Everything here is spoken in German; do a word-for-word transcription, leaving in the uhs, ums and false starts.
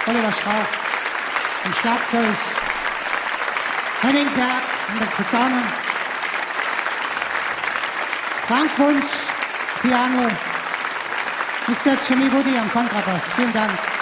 Oliver Strauch am Schlagzeug, Henning Berg an der Posaune, Frank Wunsch, Piano, Mister Jimmy Woody am Kontrabass. Vielen Dank.